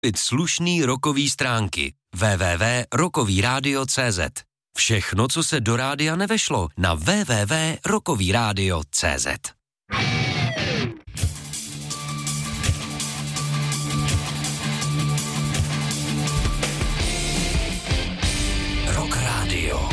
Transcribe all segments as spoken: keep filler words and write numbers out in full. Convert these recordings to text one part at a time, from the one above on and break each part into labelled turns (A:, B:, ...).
A: slušný rockový stránky w w w tečka rockový rádio tečka cé zet. Všechno, co se do rádia nevešlo, na w w w tečka rockový rádio tečka cé zet. Rock Radio.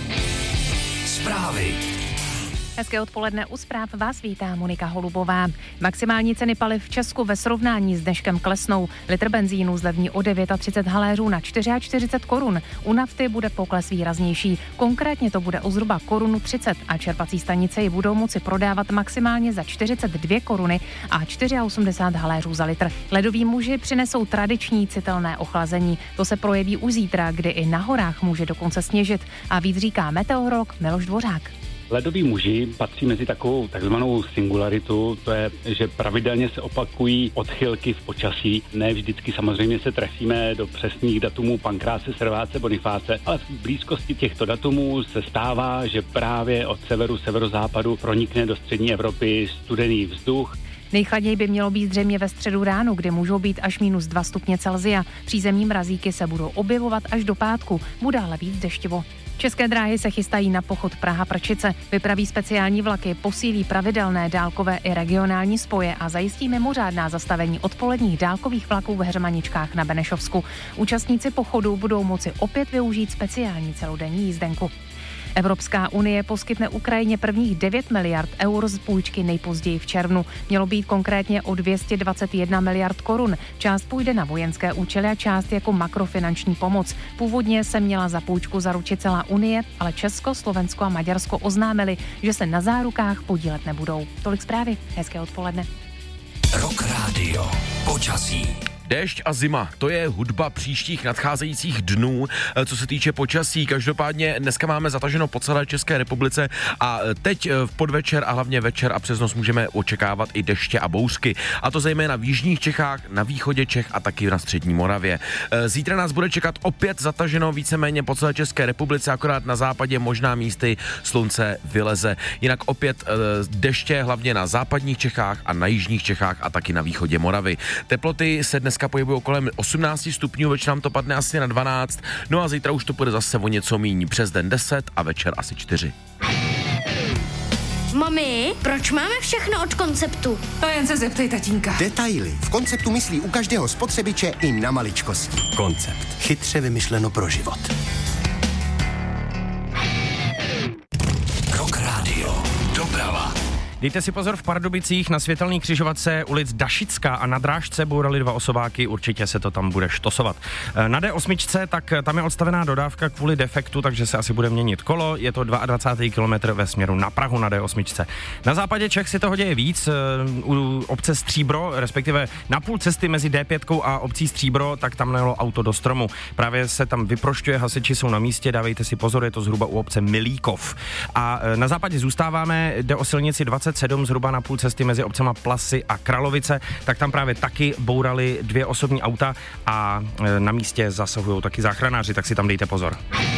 A: Zprávy.
B: Hezké odpoledne, u zpráv vás vítá Monika Holubová. Maximální ceny paliv v Česku ve srovnání s dneškem klesnou. Litr benzínu zlevní o třicet devět haléřů na čtyřicet čtyři korun. U nafty bude pokles výraznější. Konkrétně to bude o zhruba korunu třicet a čerpací stanice ji budou moci prodávat maximálně za čtyřicet dvě koruny a osmdesát čtyři haléřů za litr. Ledoví muži přinesou tradiční citelné ochlazení. To se projeví už zítra, kdy i na horách může dokonce sněžit. A víc říká meteorolog Miloš Dvořák.
C: Ledoví muži patří mezi takovou takzvanou singularitu, to je, že pravidelně se opakují odchylky v počasí. Ne vždycky samozřejmě se trefíme do přesných datumů Pankráce, Serváce, Bonifáce, ale v blízkosti těchto datumů se stává, že právě od severu, severozápadu pronikne do střední Evropy studený vzduch.
B: Nejchladněji by mělo být zřejmě ve středu ráno, kde můžou být až minus dva stupně Celsia. Přízemní mrazíky se budou objevovat až do pátku, bude ale víc deštivo. České dráhy se chystají na pochod Praha-Prčice, vypraví speciální vlaky, posílí pravidelné dálkové i regionální spoje a zajistí mimořádná zastavení odpoledních dálkových vlaků v Heřmaničkách na Benešovsku. Účastníci pochodu budou moci opět využít speciální celodenní jízdenku. Evropská unie poskytne Ukrajině prvních devět miliard eur z půjčky nejpozději v červnu. Mělo být konkrétně o dvě stě dvacet jedna miliard korun. Část půjde na vojenské účely a část jako makrofinanční pomoc. Původně se měla za půjčku zaručit celá unie, ale Česko, Slovensko a Maďarsko oznámili, že se na zárukách podílet nebudou. Tolik zprávy. Hezké odpoledne.
A: Rock Radio. Počasí.
D: Déšť a zima, to je hudba příštích nadcházejících dnů, co se týče počasí. Každopádně dneska máme zataženo po celé České republice a teď v podvečer a hlavně večer a přes noc můžeme očekávat i deště a bouřky. A to zejména v jižních Čechách, na východě Čech a taky na střední Moravě. Zítra nás bude čekat opět zataženo víceméně po celé České republice, akorát na západě možná místy slunce vyleze. Jinak opět deště hlavně na západních Čechách a na jižních Čechách a taky na východě Moravy. Teploty se dneska pohybují kolem osmnáct stupňů, večer nám to padne asi na dvanáct, no a zítra už to bude zase o něco míň, přes den deset a večer asi čtyři.
E: Mami, proč máme všechno od Konceptu?
F: To jen se zeptej tatínka.
G: Detaily. V Konceptu myslí u každého spotřebiče i na maličkosti. Koncept. Chytře vymyšleno pro život.
A: Rock Radio. Doprava.
H: Dejte si pozor, v Pardubicích na světelný křižovatce ulic Dašická a na Drážce bourali dva osobáky, určitě se to tam bude štosovat. Na D osm, tak tam je odstavená dodávka kvůli defektu, takže se asi bude měnit kolo, je to dvacátý druhý kilometr ve směru na Prahu na D osm. Na západě Čech si toho děje víc, u obce Stříbro, respektive na půl cesty mezi D pět a obcí Stříbro, tak tam najelo auto do stromu. Právě se tam vyprošťuje, hasiči jsou na místě, dávejte si pozor, je to zhruba u obce Milíkov. A na západě zůstáváme, jde o silnici dvacet sedm, zhruba na půl cesty mezi obcema Plasy a Kralovice, tak tam právě taky bourali dvě osobní auta a na místě zasahují taky záchranáři, tak si tam dejte pozor.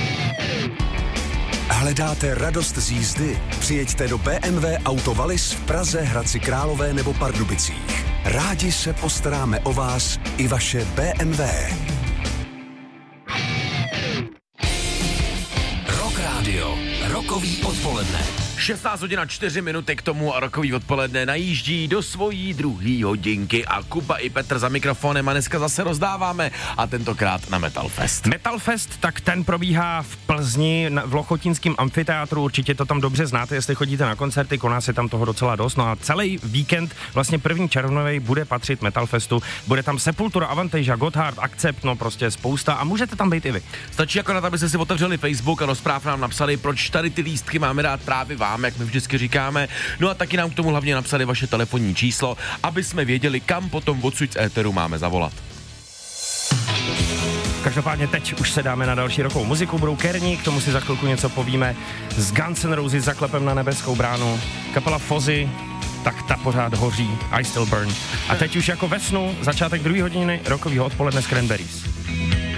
I: Hledáte radost z jízdy? Přijeďte do bé em vé Auto Wallis v Praze, Hradci Králové nebo Pardubicích. Rádi se postaráme o vás i vaše bé em vé.
A: Rock Radio. Rockový odpoledne.
D: šestnáct hodin a čtyři minuty k tomu a rokový odpoledne najíždí do svojí druhý hodinky a Kuba i Petr za mikrofonem a dneska zase rozdáváme a tentokrát na Metal Fest.
H: Metal Fest, tak ten probíhá v Plzni v Lochotínském amfiteátru, určitě to tam dobře znáte, jestli chodíte na koncerty, koná se tam toho docela dost, no a celý víkend, vlastně první červnový, bude patřit Metal Festu, bude tam Sepultura, Avantasia, Gotthard, Accept, no prostě spousta a můžete tam být i vy.
D: Stačí akorát, abyste si otevřeli Facebook a do zpráv nám napsali, proč tady ty lístky máme dát právě vám, jak my vždycky říkáme. No a taky nám k tomu hlavně napsali vaše telefonní číslo, aby jsme věděli, kam potom odsud z éteru máme zavolat.
H: Každopádně teď už se dáme na další rokovou muziku, budou Kerní, k tomu si za chvilku něco povíme. Z Guns N' Roses zaklepem na nebeskou bránu, kapela Fozzy, tak ta pořád hoří, I Still Burn. A teď už jako ve snu, začátek druhé hodiny rokového odpoledne s Cranberries.